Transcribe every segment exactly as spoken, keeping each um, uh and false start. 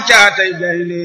caatay gaynde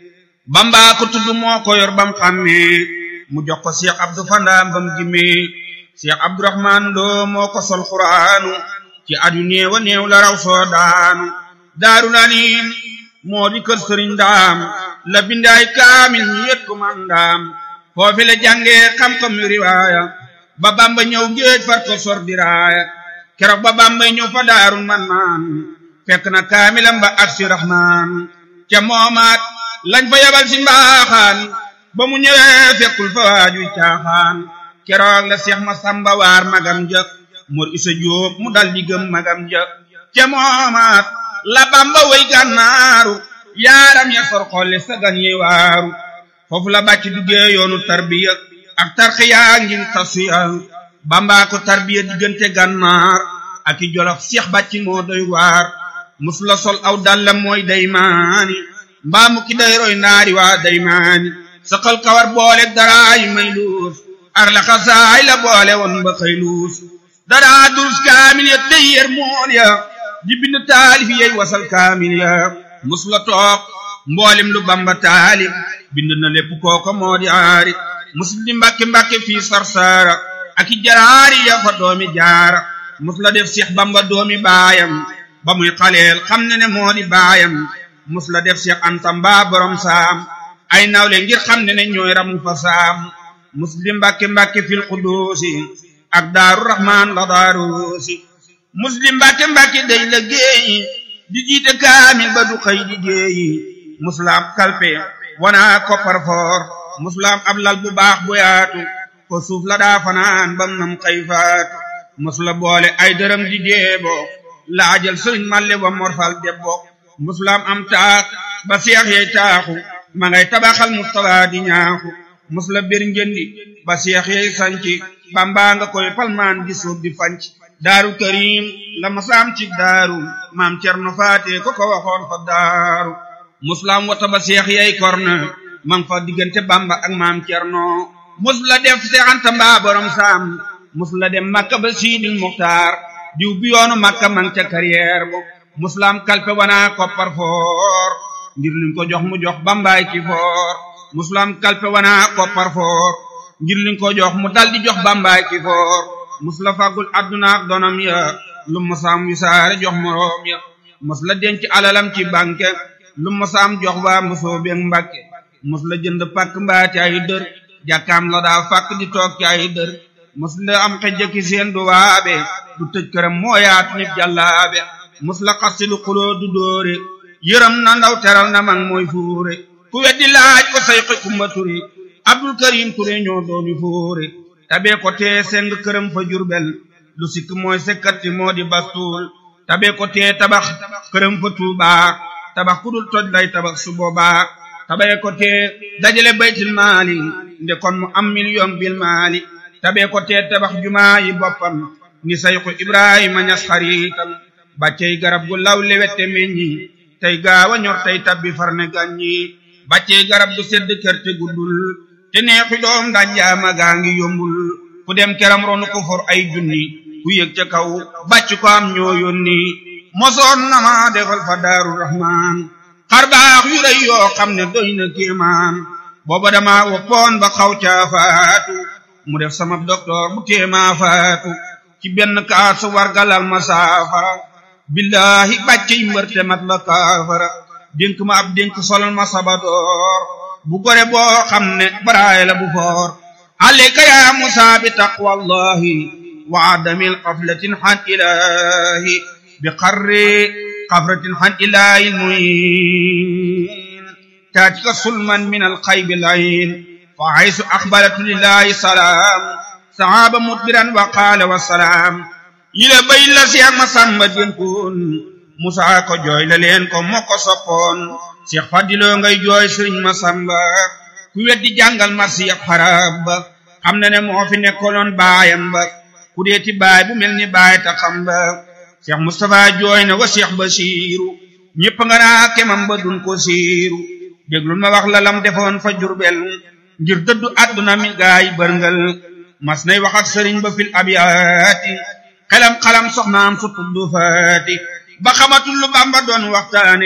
Bamba ko tudd moo ko yor bam xàmmee mu jox ko Cheikh Abdou Fandam bam gimmee Cheikh Abdourahmane Lo moo ko sol Qur'aanu ci adu néew a néew la raw soo daanu Daaru Nanim moo di kër Sëriñ Ndaam la bindaay kaamil ñu yët ko man ndaam foofi la jàngee xam-xam yu riwaaya ba Bamba ñëw géej far ko sor diraaya keroog ba Bamba ñëw fa Daaru Manaan fekk na kaamilam ba ak si Rahmaan ca moomaat lañ fa yabal si mbaaxaan ba mu ñëwee fekkul fa waajuy caaxaan keroog la Seex Masamba waar magam ja Mor Isa Jóob mu dal di gëm magam ja ca moomaat la Bamba way gànnaaru yaaram ya sor xolle sagan yi waaru foofu la bàcc duggee yoonu tarbiya ak tarxiya ngir tasuya Bamba ko tarbiya diggante gànnaar ak i Jolof Seex bàcc moo doy waar mus la sol aw dallam mooy daymaani mbaa mu ki day roy naari waa daymaani saqal kawar boole daraay may luus ar la xasaay la boole woon ba xëy luus daraa durus kaamil ya tey yer mool ya di bind taalif yey wasal kaamil ya mus la toog mboolem lu Bamba taalif bind na lépp kooko moo di aari mus li mbàkke mbàkke fii Sarsara ak i jaraari ya fa doomi jaara mus la def Seex Bamba doomi baayam ba muy xaleel xam ne ne moo di baayam mus la def Seex Anta mbaa borom saam ay nawle ngir xam ne ne ñooy ramu fa saam mus li mbàkke mbàkke fil Quduusi ak Daaru Rahmaan la daaruusi mus li mbàkke mbàkke day la géeyi di jiite kaamil ba du xëy di géeyi musulaam kalpe wana koppar foor musulaam ab lal bu baax bu yaatu ko suuf la daa fanaan bam nam xëy faatu musula boole ay dërëm di deebo laajal sëriñ malle wa morfal debbo musulaam am taax ba seex yey taaxu ma ngay tabaxal Mustafa di ñaaxu musula bir njëndi ba seex yey sanci Bamba nga koy palmaan di suuf di fanc Daaru Karim la masaam ci daaru maam Cerno Faate ko ko waxoon fa daaru musulaam wata ba seex yey korna mang fa diggante Bamba ak maam Cerno musula def Seex Anta mbaa borom saam musula dem Makka ba Siidil Muxtaar diw bi yoonu Makka mang ca carrière bo musulaam kalpe wana koppar foor ngir liñ ko jox mu jox Bambaay ci foor musulaam kalpe wana koppar foor ngir liñ ko jox mu dal di jox Bambaay ci foor musula fàggul adduna ak donam ya lu masaam wisaare jox moroom ya musula denc alalam ci banque lu masaam jox waa mosoo beeg Mbàkke musula jënd pàkk mbaa ci ay dër jàkkaam la daa fàkk di toog ci ay dër musula am xejjaki seen du waabe du tëj këram moo yaatu nit jàllaabe musula xasilu xuloo du dóore yërëm na ndaw teral na mag mooy fuure ku weddi laaj ko say xi Kumba Ture Abdul Karim Ture ñoo doomi fuure tabee ko tee seng këram fa Jurbel lu sikk mooy sekkati moo di bastuul tabee ko tee tabax këram fa Tuubaa tabax ku dul toj lay tabax su boobaa tabee ko tee dajale baytil maali nde kon mu am million bil maali tabee ko tee tabax jumaa yi boppam ni sayxu Ibrahima Ñas xariitam bàccey garab gu law lewette meññi tey gaawa ñor tey tabbi farne gàññi bàccey garab gu sedd kër te guddul te neexi doom ndajaama gaa ngi yombul ku dem keram ronu ko for ay junni ku yëg ca kaw bàcc ko am ñoo yónni mosoon na ma defal fa Daaru Rahmaan xar baax yu rëy yoo xam ne doy na kéemaan booba dama woppoon ba xaw caa faatu mu def sama docteur bu téemaa faatu ci benn kaasu wargalal ma saafara billahi bàccey mbërte mat la kaafara dénk ma ab dénk solal ma sabadoor bu gore boo xam ne baraay la bu foor alayka ya Musa bi taqwallahi wa adamil qaflatin han ilahi bi qarri qafratin han ilahi muin taatika sulman min alxaybi layin fa haysu aqbalatu lillahi salaam sahaba mudbiran wa qaala wa salaam yile bay la Seex Masamba dénkoon Musa ko jooy la leen ko moo ko soppoon Seex Fadiloo ngay jooy Sëriñ Masamba ku weddi jàngal ma Seex Xarab ba xam na ne moo fi nekkoloon baayam ba ku deeti baay bu mel ni baay ta xam ba Seex Mustafa jooy na wa Seex Basiiru ñépp nga naa kemam ba dun ko siiru déglul ma wax la lam defoon fa Jurbel ngir dëddu àdduna mi gaay bërngal mas nay wax ak sëriñ ba fil abiyaati xelam xalam soxnaam su tuddu faati ba xamatul lu Bamba doon waxtaane